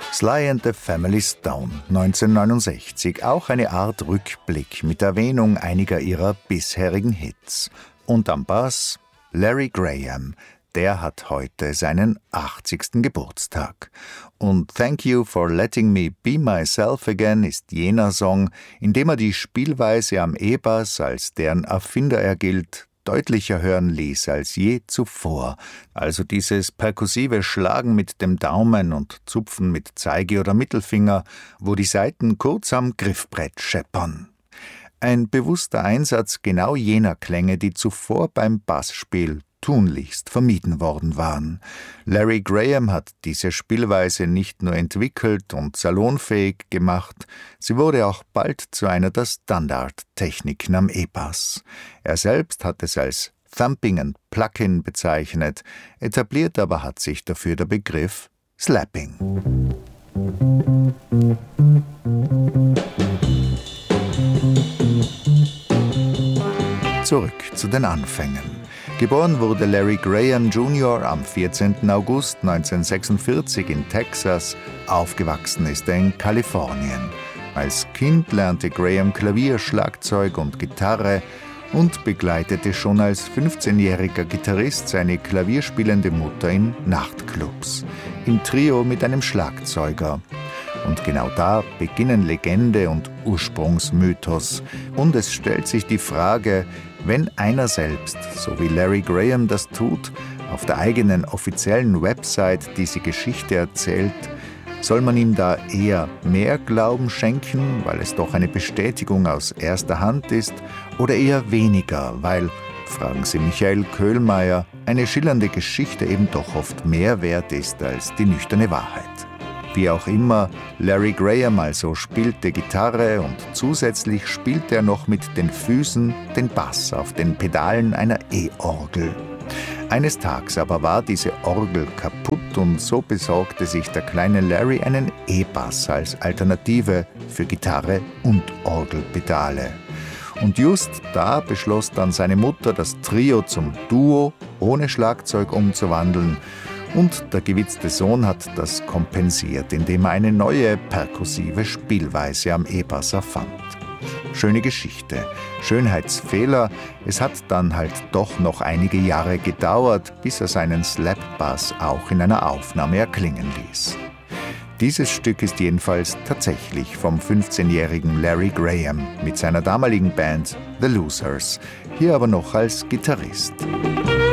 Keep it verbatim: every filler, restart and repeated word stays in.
Sly and the Family Stone, neunzehnhundertneunundsechzig, auch eine Art Rückblick mit Erwähnung einiger ihrer bisherigen Hits. Und am Bass Larry Graham, der hat heute seinen achtzigsten Geburtstag. Und Thank You for Letting Me Be Myself Again ist jener Song, in dem er die Spielweise am E-Bass, als deren Erfinder er gilt, deutlicher hören ließ als je zuvor. Also dieses perkussive Schlagen mit dem Daumen und Zupfen mit Zeige- oder Mittelfinger, wo die Saiten kurz am Griffbrett scheppern. Ein bewusster Einsatz genau jener Klänge, die zuvor beim Bassspiel tunlichst vermieden worden waren. Larry Graham hat diese Spielweise nicht nur entwickelt und salonfähig gemacht, sie wurde auch bald zu einer der Standardtechniken am E-Bass. Er selbst hat es als Thumping and Plucking bezeichnet, etabliert aber hat sich dafür der Begriff Slapping. Zurück zu den Anfängen. Geboren wurde Larry Graham Junior am vierzehnten August neunzehnhundertsechsundvierzig in Texas. Aufgewachsen ist er in Kalifornien. Als Kind lernte Graham Klavier, Schlagzeug und Gitarre und begleitete schon als fünfzehnjähriger Gitarrist seine klavierspielende Mutter in Nachtclubs, im Trio mit einem Schlagzeuger. Und genau da beginnen Legende und Ursprungsmythos. Und es stellt sich die Frage, wenn einer selbst, so wie Larry Graham das tut, auf der eigenen offiziellen Website diese Geschichte erzählt, soll man ihm da eher mehr Glauben schenken, weil es doch eine Bestätigung aus erster Hand ist, oder eher weniger, weil, fragen Sie Michael Köhlmeier, eine schillernde Geschichte eben doch oft mehr wert ist als die nüchterne Wahrheit. Wie auch immer, Larry Graham also spielte Gitarre und zusätzlich spielte er noch mit den Füßen den Bass auf den Pedalen einer E-Orgel. Eines Tages aber war diese Orgel kaputt und so besorgte sich der kleine Larry einen E-Bass als Alternative für Gitarre und Orgelpedale. Und just da beschloss dann seine Mutter, das Trio zum Duo ohne Schlagzeug umzuwandeln. Und der gewitzte Sohn hat das kompensiert, indem er eine neue perkussive Spielweise am E-Bass erfand. Schöne Geschichte, Schönheitsfehler, es hat dann halt doch noch einige Jahre gedauert, bis er seinen Slap-Bass auch in einer Aufnahme erklingen ließ. Dieses Stück ist jedenfalls tatsächlich vom fünfzehnjährigen Larry Graham mit seiner damaligen Band The Losers, hier aber noch als Gitarrist.